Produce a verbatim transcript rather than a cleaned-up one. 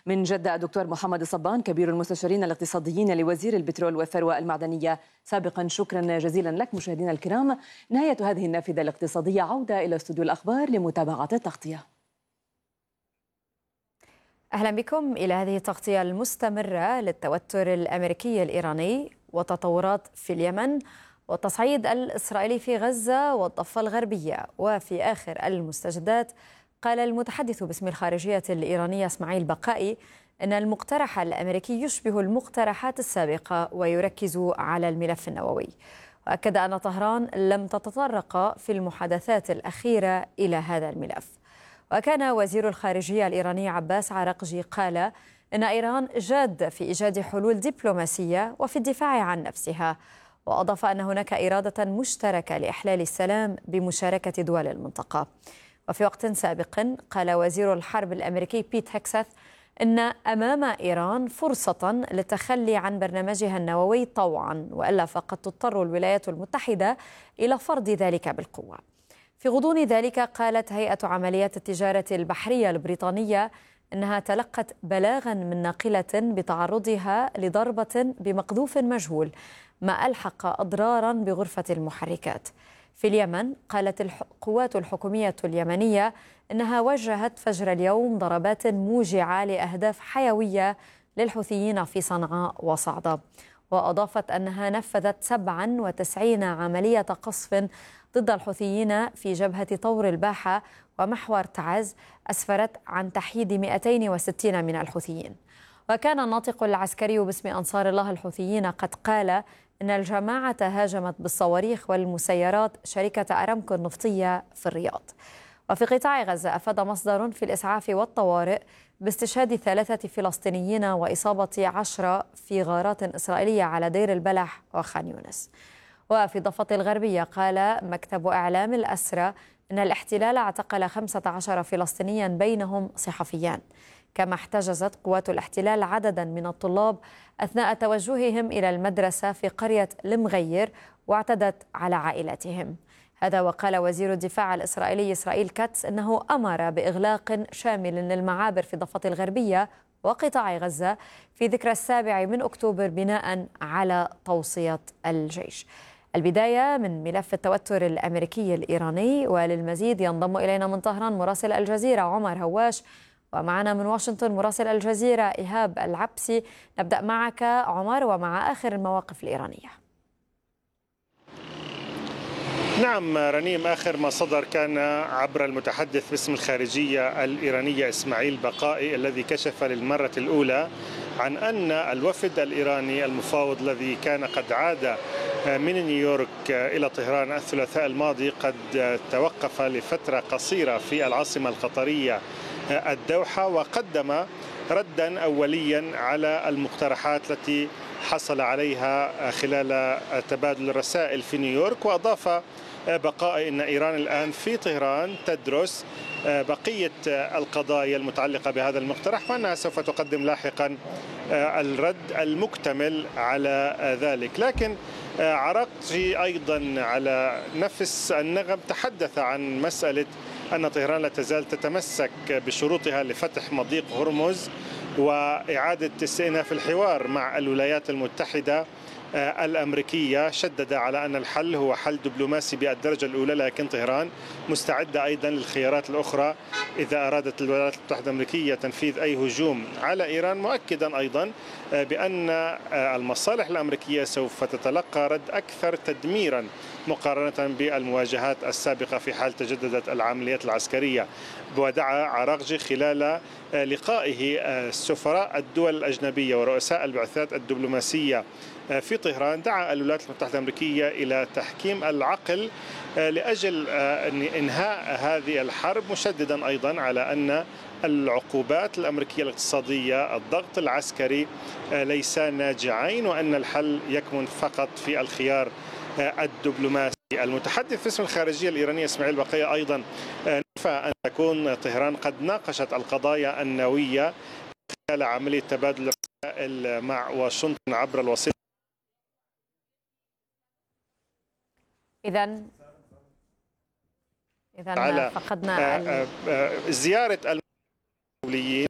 من جدة الدكتور محمد الصبان كبير المستشارين الاقتصاديين لوزير البترول والثروة المعدنية. سابقا شكرا جزيلا لك. مشاهدينا الكرام، نهاية هذه النافذة الاقتصادية، عودة إلى استوديو الأخبار لمتابعة التغطية. أهلا بكم إلى هذه التغطية المستمرة للتوتر الأمريكي الإيراني وتطورات في اليمن والتصعيد الإسرائيلي في غزة والضفة الغربية. وفي آخر المستجدات، قال المتحدث باسم الخارجية الإيرانية إسماعيل بقائي أن المقترح الأمريكي يشبه المقترحات السابقة ويركز على الملف النووي. وأكد أن طهران لم تتطرق في المحادثات الأخيرة إلى هذا الملف. وكان وزير الخارجية الإيراني عباس عراقجي قال إن إيران جادة في إيجاد حلول دبلوماسية وفي الدفاع عن نفسها، وأضاف أن هناك إرادة مشتركة لإحلال السلام بمشاركة دول المنطقة. وفي وقت سابق قال وزير الحرب الأمريكي بيت هكسث إن أمام إيران فرصة للتخلي عن برنامجها النووي طوعا، وإلا فقد تضطر الولايات المتحدة إلى فرض ذلك بالقوة. في غضون ذلك، قالت هيئة عمليات التجارة البحرية البريطانية أنها تلقت بلاغا من ناقلة بتعرضها لضربة بمقذوف مجهول، ما ألحق أضرارا بغرفة المحركات. في اليمن، قالت القوات الحكومية اليمنية أنها وجهت فجر اليوم ضربات موجعة لأهداف حيوية للحوثيين في صنعاء وصعدة. وأضافت أنها نفذت سبعة وتسعين عملية قصف ضد الحوثيين في جبهة طور الباحة ومحور تعز، أسفرت عن تحييد مئتين وستين من الحوثيين. وكان الناطق العسكري باسم أنصار الله الحوثيين قد قال إن الجماعة هاجمت بالصواريخ والمسيرات شركة أرامكو النفطية في الرياض. وفي قطاع غزة، أفاد مصدر في الإسعاف والطوارئ باستشهاد ثلاثة فلسطينيين وإصابة عشرة في غارات إسرائيلية على دير البلح وخان يونس. وفي الضفة الغربية، قال مكتب إعلام الأسرى أن الاحتلال اعتقل خمسة عشر فلسطينيا بينهم صحفيان. كما احتجزت قوات الاحتلال عددا من الطلاب أثناء توجههم إلى المدرسة في قرية المغير، واعتدت على عائلاتهم. هذا وقال وزير الدفاع الإسرائيلي إسرائيل كاتس أنه أمر بإغلاق شامل للمعابر في الضفة الغربية وقطاع غزة في ذكرى السابع من أكتوبر بناء على توصية الجيش. البداية من ملف التوتر الأمريكي الإيراني، وللمزيد ينضم إلينا من طهران مراسل الجزيرة عمر هواش، ومعنا من واشنطن مراسل الجزيرة إيهاب العبسي. نبدأ معك عمر ومع آخر المواقف الإيرانية. نعم رنيم، آخر ما صدر كان عبر المتحدث باسم الخارجية الإيرانية إسماعيل بقائي، الذي كشف للمرة الأولى عن أن الوفد الإيراني المفاوض الذي كان قد عاد من نيويورك إلى طهران الثلاثاء الماضي قد توقف لفترة قصيرة في العاصمة القطرية الدوحة، وقدم ردا أوليا على المقترحات التي حصل عليها خلال تبادل الرسائل في نيويورك. وأضاف بقاء أن إيران الآن في طهران تدرس بقية القضايا المتعلقة بهذا المقترح، وأنها سوف تقدم لاحقا الرد المكتمل على ذلك. لكن عراقجي أيضا على نفس النغم تحدث عن مسألة أن طهران لا تزال تتمسك بشروطها لفتح مضيق هرمز وإعادة استئناف الحوار مع الولايات المتحدة الأمريكية. شدد على أن الحل هو حل دبلوماسي بالدرجة الأولى، لكن طهران مستعدة أيضا للخيارات الأخرى إذا أرادت الولايات المتحدة الأمريكية تنفيذ أي هجوم على إيران، مؤكدا أيضا بأن المصالح الأمريكية سوف تتلقى رد أكثر تدميرا مقارنة بالمواجهات السابقة في حال تجددت العمليات العسكرية. ودعا عراقجي خلال لقائه سفراء الدول الأجنبية ورؤساء البعثات الدبلوماسية في طهران، دعا الولايات المتحدة الأمريكية إلى تحكيم العقل لأجل إنهاء هذه الحرب، مشددا أيضا على أن العقوبات الأمريكية الاقتصادية، الضغط العسكري ليس ناجعين، وأن الحل يكمن فقط في الخيار الدبلوماسي. المتحدث باسم الخارجية الإيرانية إسماعيل بقائي أيضا نفى أن تكون طهران قد ناقشت القضايا النووية خلال عملية تبادل الرسائل مع واشنطن عبر الوسيط. إذن إذن فقدنا زيارة المسؤولين